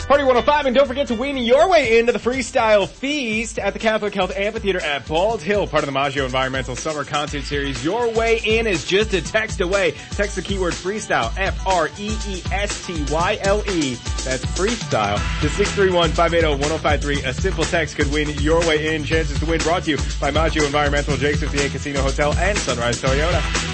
Party 105, and don't forget to win your way into the Freestyle Feast at the Catholic Health Amphitheater at Bald Hill, part of the Maggio Environmental Summer Concert Series. Your way in is just a text away. Text the keyword Freestyle, F-R-E-E-S-T-Y-L-E. That's Freestyle to 631-580-1053. A simple text could win your way in. Chances to win brought to you by Maggio Environmental, Jake's 58 Casino Hotel, and Sunrise Toyota.